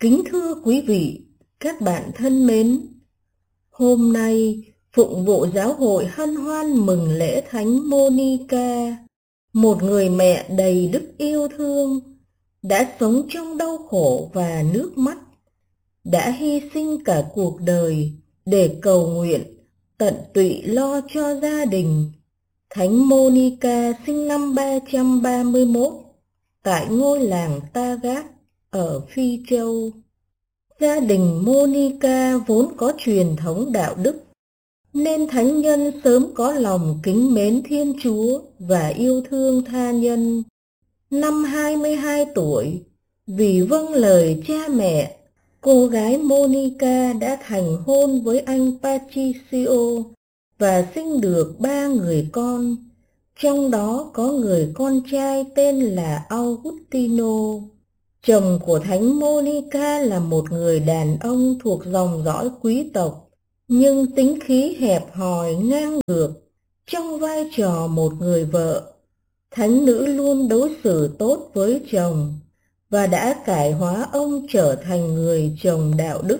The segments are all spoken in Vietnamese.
Kính thưa quý vị, các bạn thân mến, hôm nay Phụng vụ Giáo hội hân hoan mừng lễ Thánh Monica, một người mẹ đầy đức yêu thương, đã sống trong đau khổ và nước mắt, đã hy sinh cả cuộc đời để cầu nguyện, tận tụy lo cho gia đình. Thánh Monica sinh năm 331 tại ngôi làng Tagat ở Phi Châu. Gia đình Monica vốn có truyền thống đạo đức, nên thánh nhân sớm có lòng kính mến Thiên Chúa và yêu thương tha nhân. Năm 22 tuổi, vì vâng lời cha mẹ, cô gái Monica đã thành hôn với anh Patricio và sinh được 3 người con, trong đó có người con trai tên là Augustino. Chồng của Thánh Monica là một người đàn ông thuộc dòng dõi quý tộc, nhưng tính khí hẹp hòi ngang ngược. Trong vai trò một người vợ, thánh nữ luôn đối xử tốt với chồng và đã cải hóa ông trở thành người chồng đạo đức.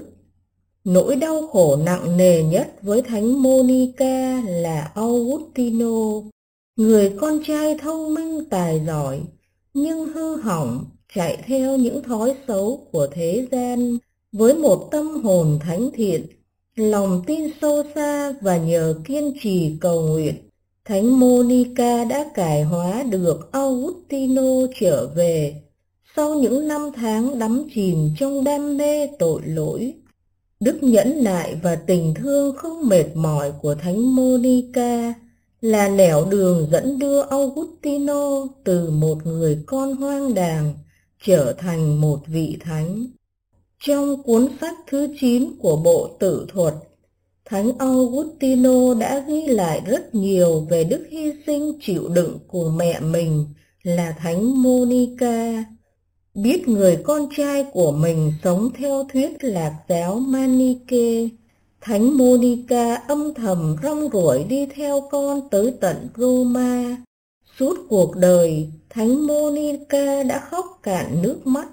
Nỗi đau khổ nặng nề nhất với Thánh Monica là Augustino, người con trai thông minh tài giỏi, nhưng hư hỏng, chạy theo những thói xấu của thế gian. Với một tâm hồn thánh thiện, lòng tin sâu xa và nhờ kiên trì cầu nguyện, Thánh Monica đã cải hóa được Augustino trở về sau những năm tháng đắm chìm trong đam mê tội lỗi. Đức nhẫn nại và tình thương không mệt mỏi của Thánh Monica là nẻo đường dẫn đưa Augustino từ một người con hoang đàng trở thành một vị thánh. Trong cuốn sách thứ 9 của bộ Tự thuật, Thánh Augustino đã ghi lại rất nhiều về đức hy sinh chịu đựng của mẹ mình là Thánh Monica. Biết người con trai của mình sống theo thuyết lạc giáo Maniche, Thánh Monica âm thầm rong ruổi đi theo con tới tận Roma. Suốt cuộc đời, Thánh Monica đã khóc cạn nước mắt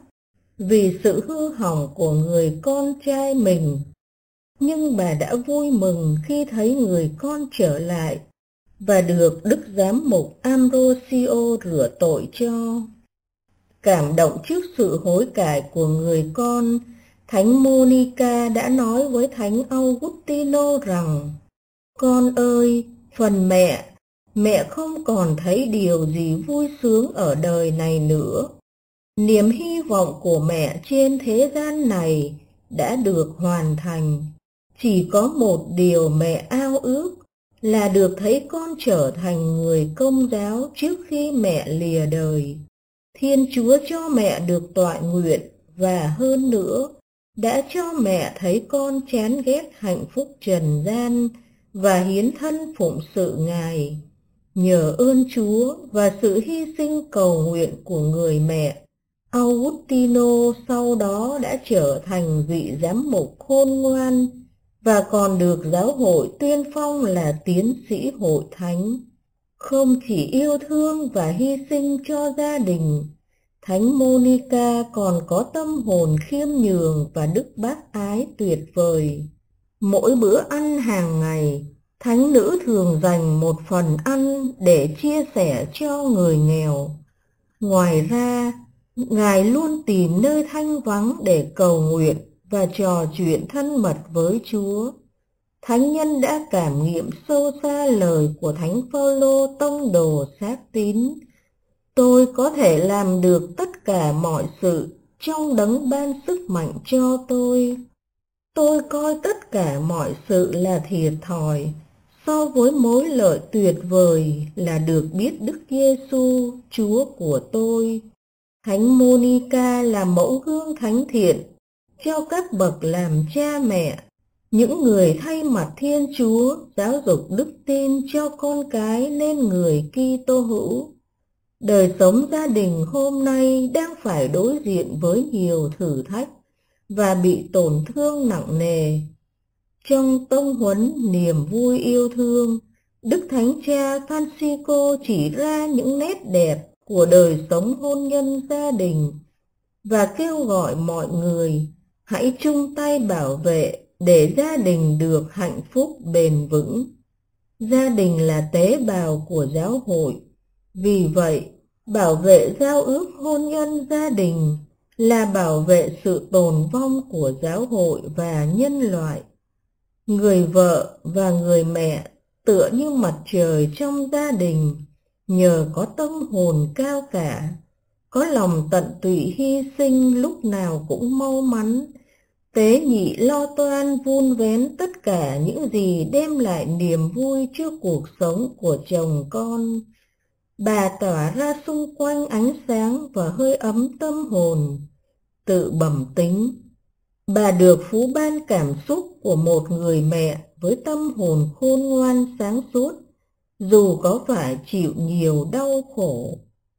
vì sự hư hỏng của người con trai mình. Nhưng bà đã vui mừng khi thấy người con trở lại và được Đức Giám mục Ambrosio rửa tội cho. Cảm động trước sự hối cải của người con, Thánh Monica đã nói với Thánh Augustino rằng: "Con ơi, phần mẹ không còn thấy điều gì vui sướng ở đời này nữa. Niềm hy vọng của mẹ trên thế gian này đã được hoàn thành. Chỉ có một điều mẹ ao ước là được thấy con trở thành người Công giáo trước khi mẹ lìa đời. Thiên Chúa cho mẹ được toại nguyện và hơn nữa, đã cho mẹ thấy con chán ghét hạnh phúc trần gian và hiến thân phụng sự Ngài. Nhờ ơn Chúa và sự hy sinh cầu nguyện của người mẹ, Augustino sau đó đã trở thành vị giám mục khôn ngoan và còn được giáo hội tuyên phong là tiến sĩ hội thánh. Không chỉ yêu thương và hy sinh cho gia đình, Thánh Monica còn có tâm hồn khiêm nhường và đức bác ái tuyệt vời. Mỗi bữa ăn hàng ngày, thánh nữ thường dành một phần ăn để chia sẻ cho người nghèo. Ngoài ra, Ngài luôn tìm nơi thanh vắng để cầu nguyện và trò chuyện thân mật với Chúa. Thánh nhân đã cảm nghiệm sâu xa lời của Thánh Phaolô tông đồ xác tín: "Tôi có thể làm được tất cả mọi sự trong Đấng ban sức mạnh cho tôi." Tôi coi tất cả mọi sự là thiệt thòi so với mối lợi tuyệt vời là được biết Đức Giêsu, Chúa của tôi. Thánh Monica là mẫu gương thánh thiện cho các bậc làm cha mẹ, những người thay mặt Thiên Chúa giáo dục đức tin cho con cái nên người Kitô hữu. Đời sống gia đình hôm nay đang phải đối diện với nhiều thử thách và bị tổn thương nặng nề. Trong tông huấn niềm vui yêu thương, Đức Thánh Cha Francisco chỉ ra những nét đẹp của đời sống hôn nhân gia đình và kêu gọi mọi người Hãy chung tay bảo vệ để gia đình được hạnh phúc bền vững. Gia đình là tế bào của giáo hội. Vì vậy, bảo vệ giao ước hôn nhân gia đình là bảo vệ sự tồn vong của giáo hội và nhân loại. Người vợ và người mẹ tựa như mặt trời trong gia đình, nhờ có tâm hồn cao cả, có lòng tận tụy hy sinh lúc nào cũng mau mắn, tế nhị lo toan vun vén tất cả những gì đem lại niềm vui cho cuộc sống của chồng con. Bà tỏa ra xung quanh ánh sáng và hơi ấm tâm hồn. Tự bẩm tính, bà được phú ban cảm xúc của một người mẹ với tâm hồn khôn ngoan sáng suốt, dù có phải chịu nhiều đau khổ.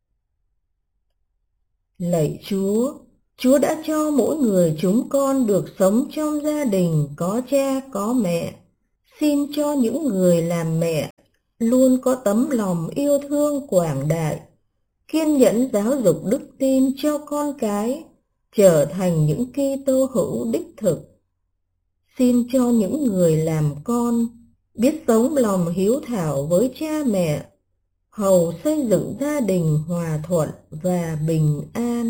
Lạy Chúa, Chúa đã cho mỗi người chúng con được sống trong gia đình có cha có mẹ. Xin cho những người làm mẹ luôn có tấm lòng yêu thương quảng đại, kiên nhẫn giáo dục đức tin cho con cái, trở thành những Kitô hữu đích thực. Xin cho những người làm con biết sống lòng hiếu thảo với cha mẹ, hầu xây dựng gia đình hòa thuận và bình an.